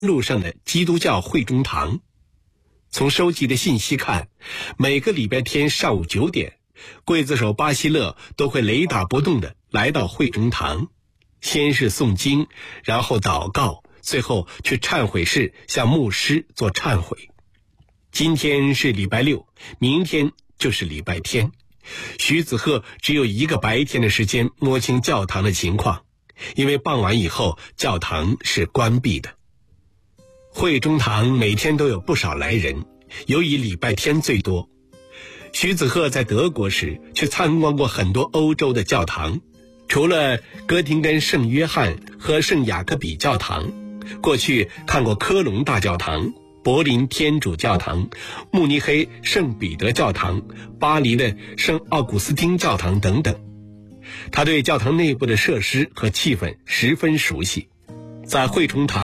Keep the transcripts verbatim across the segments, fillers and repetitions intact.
路上的基督教会中堂。从收集的信息看，每个礼拜天上午九点，刽子手巴西勒都会雷打不动地来到会中堂，先是诵经，然后祷告，最后去忏悔室向牧师做忏悔。今天是礼拜六，明天就是礼拜天。徐子鹤只有一个白天的时间摸清教堂的情况，因为傍晚以后教堂是关闭的。会中堂每天都有不少来人，尤以礼拜天最多。徐子鹤在德国时去参观过很多欧洲的教堂，除了哥廷根圣约翰和圣雅各比教堂，过去看过科隆大教堂、柏林天主教堂、慕尼黑圣彼得教堂、巴黎的圣奥古斯丁教堂等等。他对教堂内部的设施和气氛十分熟悉。在会中堂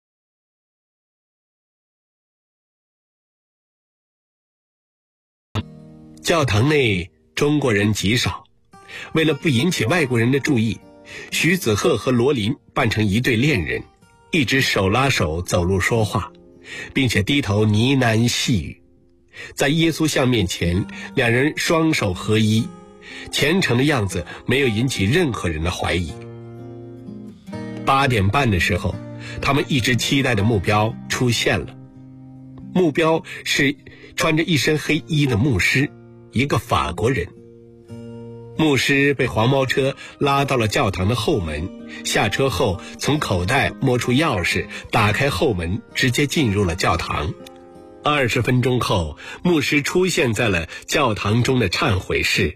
教堂内中国人极少，为了不引起外国人的注意，徐子鹤和罗琳扮成一对恋人，一直手拉手走路说话，并且低头呢喃细语。在耶稣像面前，两人双手合一，虔诚的样子没有引起任何人的怀疑。八点半的时候，他们一直期待的目标出现了。目标是穿着一身黑衣的牧师，一个法国人。牧师被黄包车拉到了教堂的后门，下车后从口袋摸出钥匙，打开后门，直接进入了教堂。二十分钟后，牧师出现在了教堂中的忏悔室。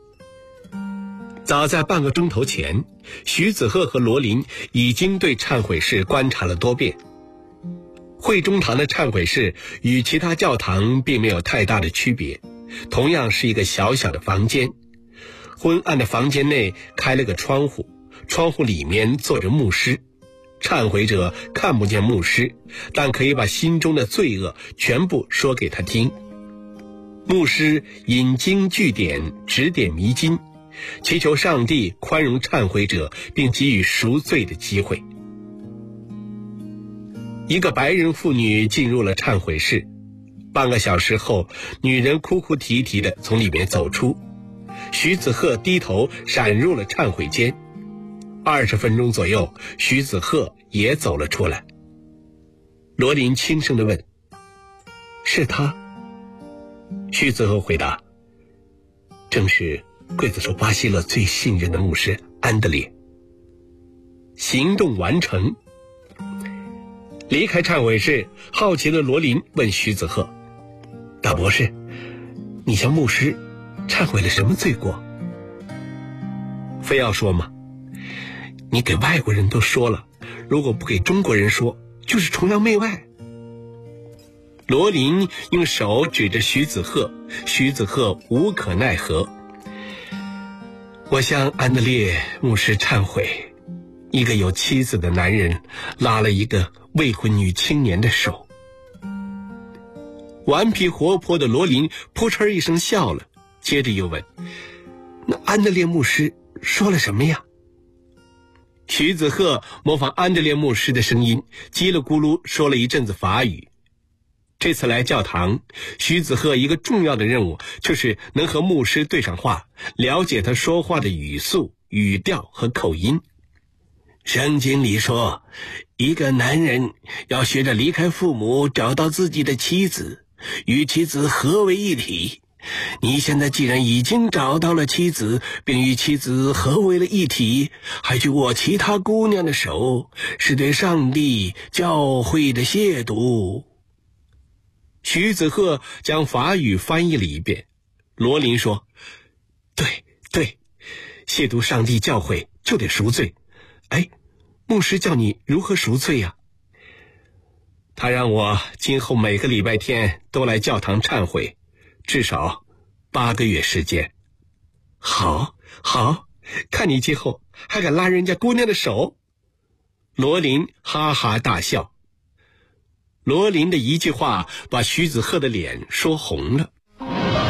早在半个钟头前，徐子鹤和罗琳已经对忏悔室观察了多遍。会中堂的忏悔室与其他教堂并没有太大的区别，同样是一个小小的房间。昏暗的房间内开了个窗户，窗户里面坐着牧师。忏悔者看不见牧师，但可以把心中的罪恶全部说给他听。牧师引经据典，指点迷津，祈求上帝宽容忏悔者，并给予赎罪的机会。一个白人妇女进入了忏悔室，半个小时后，女人哭哭啼啼地从里面走出。徐子鹤低头闪入了忏悔间。二十分钟左右，徐子鹤也走了出来。罗琳轻声地问：“是他？”徐子鹤回答：“正是刽子手巴西勒最信任的牧师安德烈。”行动完成。离开忏悔室，好奇的罗琳问徐子鹤：“大博士，你向牧师忏悔了什么罪过？”“非要说吗？你给外国人都说了，如果不给中国人说，就是崇洋媚外。”罗琳用手指着徐子鹤，徐子鹤无可奈何。“我向安德烈牧师忏悔，一个有妻子的男人拉了一个未婚女青年的手。”顽皮活泼的罗琳扑哧一声笑了，接着又问：“那安德烈牧师说了什么呀？”徐子鹤模仿安德烈牧师的声音，叽里咕噜说了一阵子法语。这次来教堂，徐子鹤一个重要的任务就是能和牧师对上话，了解他说话的语速、语调和口音。圣经里说，一个男人要学着离开父母，找到自己的妻子，与妻子合为一体。你现在既然已经找到了妻子，并与妻子合为了一体，还去握其他姑娘的手，是对上帝教会的亵渎。徐子鹤将法语翻译了一遍。罗琳说：“对对，亵渎上帝教会就得赎罪。哎，牧师叫你如何赎罪呀？”“他让我今后每个礼拜天都来教堂忏悔，至少八个月时间。”“好，好，看你今后还敢拉人家姑娘的手。”罗琳哈哈大笑。罗琳的一句话把徐子鹤的脸说红了。